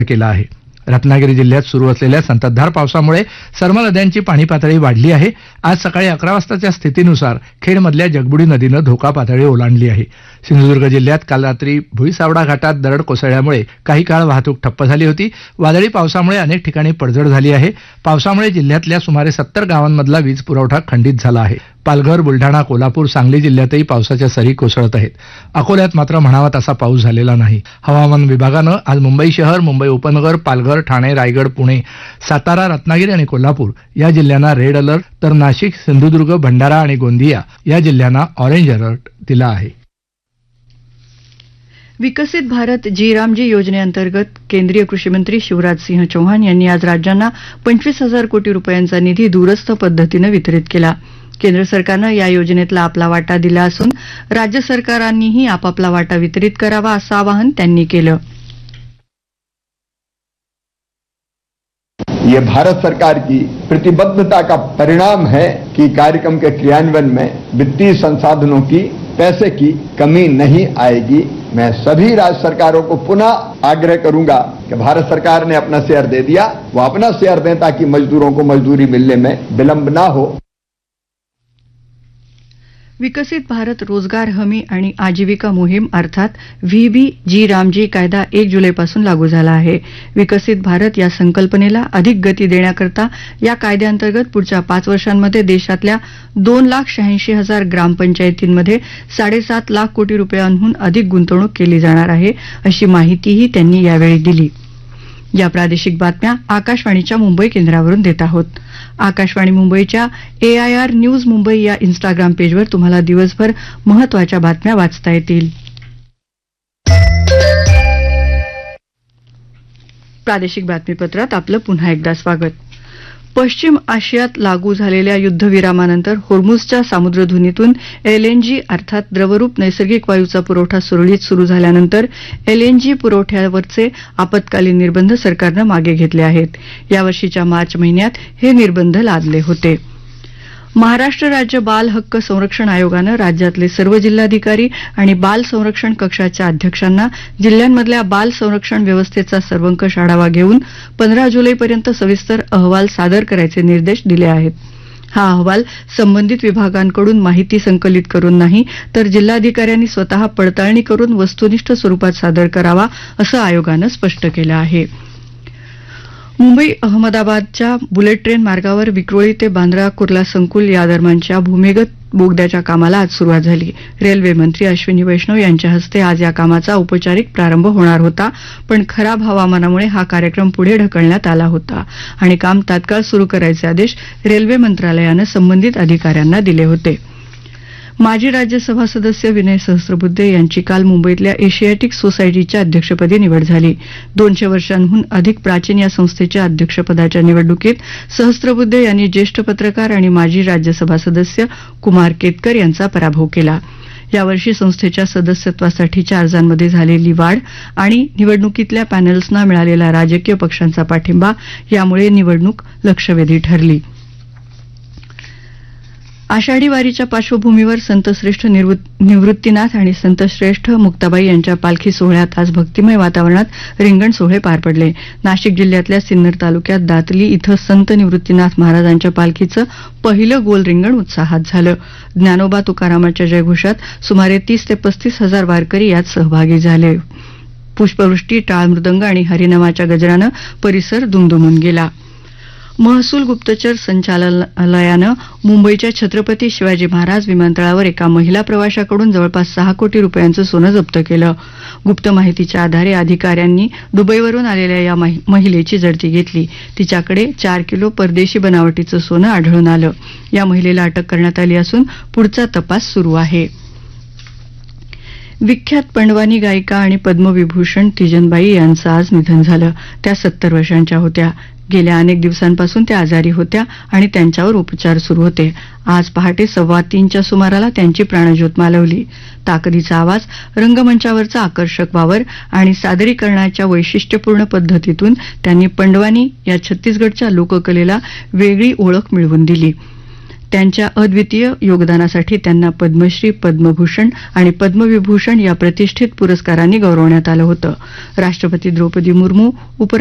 केला आहे. रत्नागिरी जिल्ह्यात सुरू असलेल्या संततधार पावसामुळे सर्व नद्यांची पाणी पातळी वाढली आहे. आज सकाळी 11 वाजताच्या स्थितीनुसार खेडमधल्या जगबुडी नदीनं धोका पातळी ओलांडली आहे. सिंधुदुर्ग जिल्ह्यात काल रात्री भुईसावडा घाटात दरड कोसळल्यामुळे काही काळ वाहतूक ठप्प झाली होती. वादळी पावसामुळे अनेक ठिकाणी पडझड झाली आहे. पावसामुळे जिल्ह्यातल्या सुमारे 70 गावांमधला वीज पुरवठा खंडित झाला आहे. पालघर, बुलढाणा, कोल्हापूर, सांगली जिल्ह्यातही पावसाच्या सरी कोसळत आहेत. अकोल्यात मात्र म्हणावा तसा पाऊस झालेला नाही. हवामान विभागानं आज मुंबई शहर, मुंबई उपनगर, पालघर, ठाणे, रायगड, पुणे, सातारा, रत्नागिरी आणि कोल्हापूर या जिल्ह्यांना रेड अलर्ट तर नाशिक, सिंधुदुर्ग, भंडारा आणि गोंदिया या जिल्ह्यांना ऑरेंज अलर्ट दिला आहे. विकसित भारत जी रामजी योजनेअंतर्गत केंद्रीय कृषी मंत्री शिवराज सिंह चौहान यांनी आज राज्यांना 25,000 कोटी रुपयांचा निधी दूरस्थ पद्धतीनं वितरित केला. केंद्र सरकारनं या योजनेतला आपला वाटा दिला असून राज्य सरकारांनीही आपापला वाटा वितरित करावा असं आवाहन त्यांनी केलं. ये भारत सरकार की प्रतिबद्धता का परिणाम है कि कार्यक्रम के क्रियान्वयन में वित्तीय संसाधनों की, पैसे की कमी नहीं आएगी. मैं सभी राज्य सरकारों को पुनः आग्रह करूंगा कि भारत सरकार ने अपना शेयर दे दिया, वो अपना शेयर दें ताकि मजदूरों को मजदूरी मिलने में विलंब ना हो. विकसित भारत रोजगार हमी आणि आजीविका मोहीम अर्थात व्हीबीजी रामजी कायदा 1 जुलैपासून लागू झाला आहे. विकसित भारत या संकल्पनेला अधिक गती देण्याकरता या कायद्याअंतर्गत पुढच्या 5 वर्षांमध्ये देशातल्या 2,86,000 ग्रामपंचायतींमध्ये 7.5 लाख कोटी रुपयांहून अधिक गुंतवणूक केली जाणार आहे, अशी माहितीही त्यांनी यावेळी दिली. या प्रादेशिक बातम्या आकाशवाणीच्या मुंबई केंद्रावरून देत आहोत. आकाशवाणी मुंबईच्या AIR न्यूज मुंबई या इंस्टाग्राम पेजवर तुम्हाला दिवसभर महत्त्वाच्या बातम्या वाचता येतील. प्रादेशिक बातमीपत्रात आपलं पुन्हा एकदा स्वागत. पश्चिम आशियात लागू झालेल्या युद्धविरामानंतर होर्मुझच्या सामुद्रधुनीतून LNG अर्थात द्रवरूप नैसर्गिक वायूचा पुरवठा सुरळीत सुरू झाल्यानंतर LNG पुरवठ्यावरचे आपत्कालीन निर्बंध सरकारनं मागे घेतले आहेत. यावर्षीच्या मार्च महिन्यात हे निर्बंध लादले होते. महाराष्ट्र राज्य बाल हक्क संरक्षण आयोगानं राज्यातले सर्व जिल्हाधिकारी आणि बाल संरक्षण कक्षाच्या अध्यक्षांना जिल्ह्यांमधल्या बाल संरक्षण व्यवस्थेचा सर्वंकष आढावा घेऊन 15 जुलैपर्यंत सविस्तर अहवाल सादर करायचे निर्देश दिले आहेत. हा अहवाल संबंधित विभागांकडून माहिती संकलित करून नाही तर जिल्हाधिकाऱ्यांनी स्वतः पडताळणी करून वस्तुनिष्ठ स्वरूपात सादर करावा असं आयोगानं स्पष्ट केलं आहे. मुंबई अहमदाबादच्या बुलेट ट्रेन मार्गावर विक्रोळी ते बांद्रा कुर्ला संकुल या दरम्यानच्या भूमिगत बोगद्याच्या कामाला आज सुरुवात झाली. रेल्वे मंत्री अश्विनी वैष्णव यांच्या हस्ते आज या कामाचा औपचारिक प्रारंभ होणार होता, पण खराब हवामानामुळे हा कार्यक्रम पुढे ढकलण्यात आला होता आणि काम तात्काळ सुरू करायचे आदेश रेल्वे मंत्रालयानं संबंधित अधिकाऱ्यांना दिले होते. माजी राज्यसभा सदस्य विनय सहस्त्रबुद्धे यांची काल मुंबईतल्या एशियाटिक सोसायटीच्या अध्यक्षपदी निवड झाली. 200 वर्षांहून अधिक प्राचीन या संस्थेच्या अध्यक्षपदाच्या निवडणुकीत सहस्त्रबुद्धे यांनी ज्येष्ठ पत्रकार आणि माजी राज्यसभा सदस्य कुमार केतकर यांचा पराभव केला. यावर्षी संस्थेच्या सदस्यत्वासाठीच्या अर्जांमध्ये झालेली वाढ आणि निवडणुकीतल्या पॅनल्सना मिळालेला राजकीय पक्षांचा पाठिंबा यामुळे निवडणूक लक्षवेधी ठरली. आषाढी वारीच्या पार्श्वभूमीवर संतश्रेष्ठ निवृत्तीनाथ आणि संतश्रेष्ठ मुक्ताबाई यांच्या पालखी सोहळ्यात आज भक्तिमय वातावरणात रिंगण सोहळे पार पडले. नाशिक जिल्ह्यातल्या सिन्नर तालुक्यात दातली इथं संत निवृत्तीनाथ महाराजांच्या पालखीचं पहिलं गोल रिंगण उत्साहात झालं. ज्ञानोबा तुकारामाच्या जयघोषात सुमारे 30 ते 35 हजार वारकरी यात सहभागी झाले. पुष्पवृष्टी, टाळ मृदंग आणि हरिनामाच्या गजरानं परिसर दुमदुमून गेला. महसूल गुप्तचर संचालनालयानं मुंबईच्या छत्रपती शिवाजी महाराज विमानतळावर एका महिला प्रवाशाकडून जवळपास 6 कोटी रुपयांचं सोनं जप्त केलं. गुप्त माहितीच्या आधारे अधिकाऱ्यांनी दुबईवरून आलेल्या या महिलेची झडती घेतली. तिच्याकडे 4 किलो परदेशी बनावटीचं सोनं आढळून आलं. या महिलेला अटक करण्यात आली असून पुढचा तपास सुरू आहे. विख्यात पंडवानी गायिका आणि पद्मविभूषण तीजनबाई यांचं आज निधन झालं. त्या 70 वर्षांच्या होत्या. गेल्या अनेक दिवसांपासून त्या आजारी होत्या आणि त्यांच्यावर उपचार सुरू होते. आज पहाटे 2:15च्या सुमाराला त्यांची प्राणज्योत मालवली. ताकदीचा आवाज, रंगमंचावरचा आकर्षक वावर आणि सादरीकरणाच्या वैशिष्ट्यपूर्ण पद्धतीतून त्यांनी पंडवानी या छत्तीसगडच्या लोककलेला वेगळी ओळख मिळवून दिली. त्यांच्या अद्वितीय योगदानासाठी त्यांना पद्मश्री, पद्मभूषण आणि पद्मविभूषण या प्रतिष्ठित पुरस्कारांनी गौरवण्यात आलं होतं. राष्ट्रपती द्रौपदी मुर्मू,